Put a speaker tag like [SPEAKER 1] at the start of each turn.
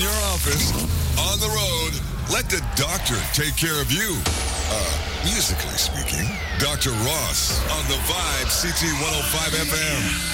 [SPEAKER 1] your office, on the road, let the doctor take care of you. Musically speaking, Dr. Ross on the Vibe CT 105 FM.